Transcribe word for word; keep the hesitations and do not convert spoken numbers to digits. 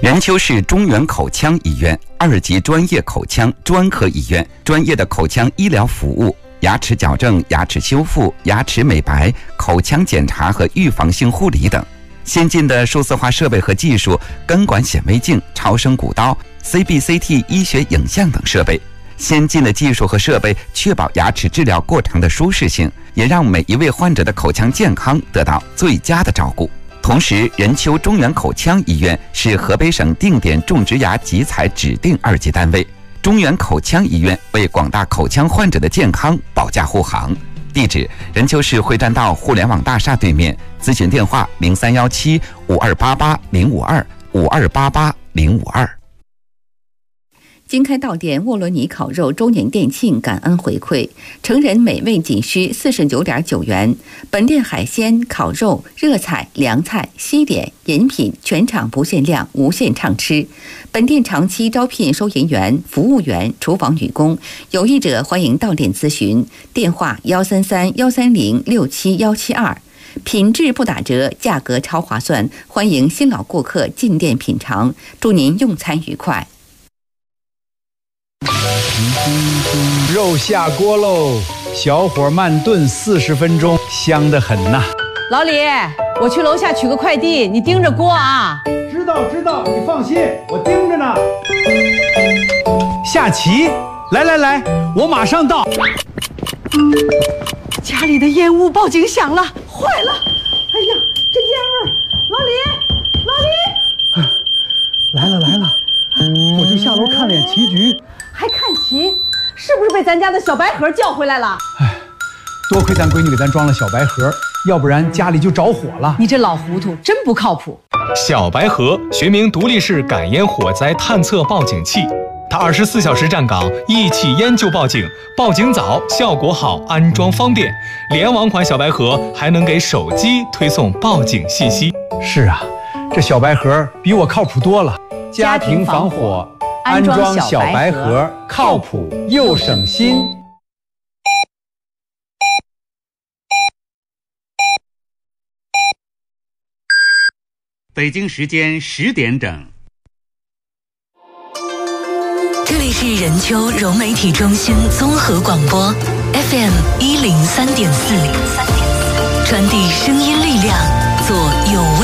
任丘市中原口腔医院二级专业口腔专科医院，专业的口腔医疗服务、牙齿矫正、牙齿修复、牙齿美白、口腔检查和预防性护理等。先进的数字化设备和技术，根管显微镜、超声骨刀、C B C T 医学影像等设备。先进的技术和设备确保牙齿治疗过程的舒适性，也让每一位患者的口腔健康得到最佳的照顾。同时，任丘中原口腔医院是河北省定点种植牙集采指定二级单位。中原口腔医院为广大口腔患者的健康保驾护航。地址：任丘市会战道互联网大厦对面。咨询电话：零三幺七五二八八零五二五二八八零五二。 经开到店沃罗尼烤肉周年店庆感恩回馈，成人每位仅需四十九点九元。本店海鲜、烤肉、热菜、凉菜、西点、饮品全场不限量，无限畅吃。本店长期招聘收银员、服务员、厨房女工，有意者欢迎到店咨询。电话：幺三三幺三零六七幺七二。品质不打折，价格超划算，欢迎新老顾客进店品尝。祝您用餐愉快。 肉下锅喽，小火慢炖四十分钟，香得很呐。 老李，我去楼下取个快递，你盯着锅啊。 知道知道，你放心，我盯着呢。下棋，来来来，我马上到。 家里的烟雾报警响了，坏了！哎呀，这烟味儿！老李，老李， 来了来了，我就下楼看了眼棋局。 还看棋？是不是被咱家的小白盒叫回来了？ 哎，多亏咱闺女给咱装了小白盒，要不然家里就着火了。 你这老糊涂，真不靠谱。 小白盒学名独立式感烟火灾探测报警器，它二十四小时站岗，一起烟就报警，报警早，效果好，安装方便。联网款小白盒还能给手机推送报警信息。 是啊，这小白盒比我靠谱多了。家庭防火，安装小白盒，靠谱又省心。 北京时间十点整。 这里是任丘融媒体中心综合广播 F M 一零三点四，传递声音力量，做有